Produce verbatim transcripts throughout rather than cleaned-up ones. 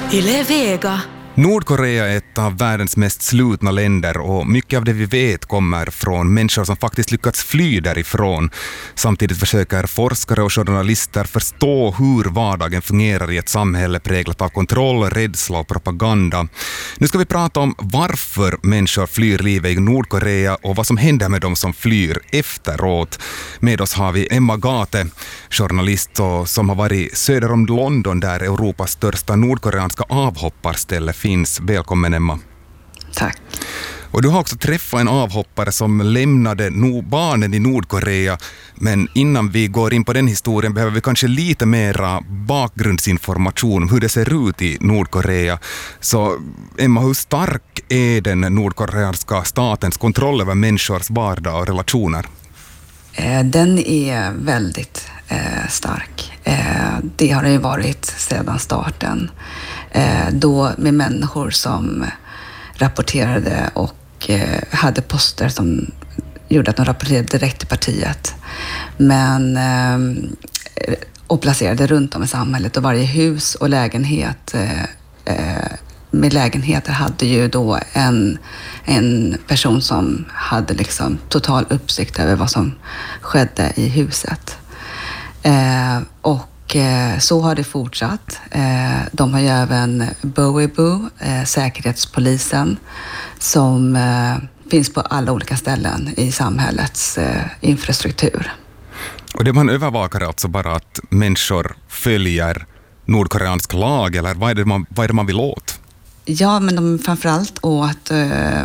Yle Vega. Nordkorea är ett av världens mest slutna länder och mycket av det vi vet kommer från människor som faktiskt lyckats fly därifrån. Samtidigt försöker forskare och journalister förstå hur vardagen fungerar i ett samhälle präglat av kontroll, rädsla och propaganda. Nu ska vi prata om varför människor flyr livet i Nordkorea och vad som händer med dem som flyr efteråt. Med oss har vi Emma Gate, journalist och som har varit söder om London där Europas största nordkoreanska avhopparställe finns. Välkommen Emma. Tack. Och du har också träffat en avhoppare som lämnade no- barnen i Nordkorea. Men innan vi går in på den historien behöver vi kanske lite mera bakgrundsinformation om hur det ser ut i Nordkorea. Så Emma, hur stark är den nordkoreanska statens kontroll över människors vardag och relationer? Den är väldigt eh, stark. Eh, det har det ju varit sedan starten. Eh, då med människor som rapporterade och eh, hade poster som gjorde att de rapporterade direkt till partiet. Men, eh, och placerade runt om i samhället, och varje hus och lägenhet eh, eh, med lägenheter hade ju då en, en person som hade liksom total uppsikt över vad som skedde i huset. Eh, och eh, så har det fortsatt. Eh, de har ju även Boebu, eh, säkerhetspolisen, som eh, finns på alla olika ställen i samhällets eh, infrastruktur. Och det man övervakar alltså bara att människor följer nordkoreansk lag, eller vad är det man, vad är det man vill åt? Ja, men de framförallt åt eh,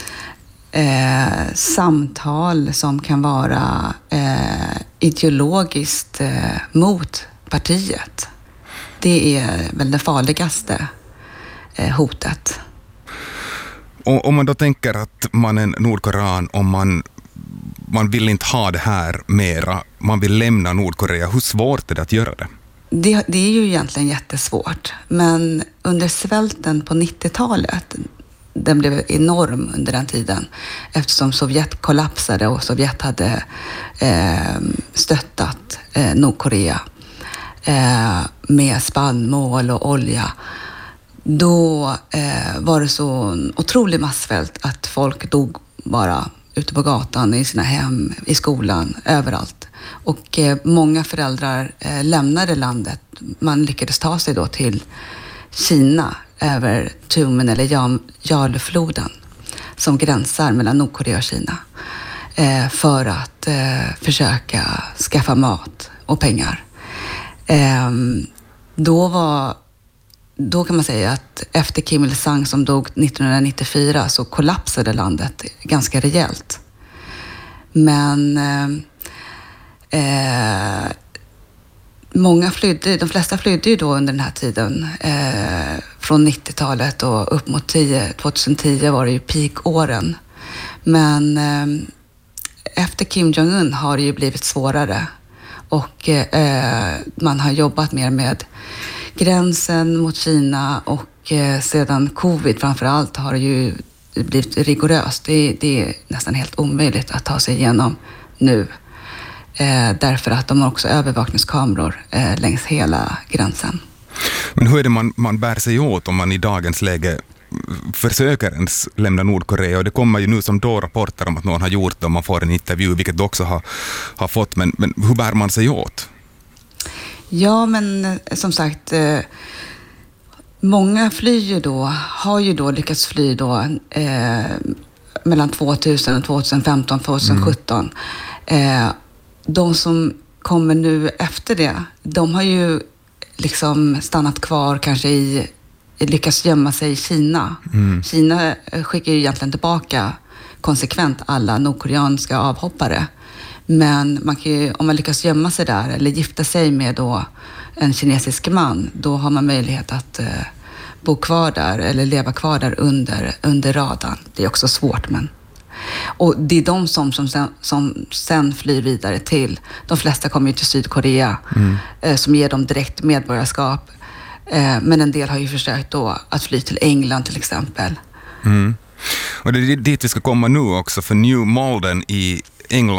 eh, samtal som kan vara eh, ideologiskt eh, mot partiet. Det är väl det farligaste eh, hotet. Och om man då tänker att man är en nordkorean och man, man vill inte ha det här mera, man vill lämna Nordkorea, hur svårt är det att göra det? Det, det är ju egentligen jättesvårt, men under svälten på nittiotalet, den blev enorm under den tiden eftersom Sovjet kollapsade och Sovjet hade eh, stöttat eh, Nordkorea eh, med spannmål och olja. Då eh, var det så en otrolig massvält att folk dog bara ute på gatan, i sina hem, i skolan, överallt. Och eh, många föräldrar eh, lämnade landet. Man lyckades ta sig då till Kina över Tumen eller Jam- Jarlefloden som gränsar mellan Nordkorea och Kina eh, för att eh, försöka skaffa mat och pengar. Eh, då var Då kan man säga att efter Kim Il-sung som dog nittonhundranittiofyra så kollapsade landet ganska rejält. Men eh, många flydde, de flesta flydde ju då under den här tiden. Eh, från nittiotalet och upp mot tio, tjugohundratio var det ju peak-åren. Men eh, efter Kim Jong-un har det ju blivit svårare. Och eh, man har jobbat mer med gränsen mot Kina, och eh, sedan covid framförallt har det ju blivit rigoröst. Det, det är nästan helt omöjligt att ta sig igenom nu. Eh, därför att de har också övervakningskameror eh, längs hela gränsen. Men hur är det man, man bär sig åt om man i dagens läge försöker ens lämna Nordkorea? Och det kommer ju nu som då rapporter om att någon har gjort det och man får en intervju, vilket du också har, har fått. Men, men hur bär man sig åt? Ja, men som sagt, eh, många flyr då, har ju då lyckats fly då eh, mellan tvåtusen och tjugohundrafemton, tjugosjutton. Mm. Eh, de som kommer nu efter det, de har ju liksom stannat kvar kanske i, lyckats gömma sig i Kina. Mm. Kina skickar ju egentligen tillbaka konsekvent alla nordkoreanska avhoppare. Men man kan ju, om man lyckas gömma sig där eller gifta sig med då en kinesisk man, då har man möjlighet att eh, bo kvar där eller leva kvar där under, under radarn. Det är också svårt, men... Och det är de som, som, sen, som sen flyr vidare till... De flesta kommer ju till Sydkorea, mm. eh, som ger dem direkt medborgarskap. Eh, men en del har ju försökt då att fly till England till exempel. Mm. Och det är dit vi ska komma nu också, för New Malden i England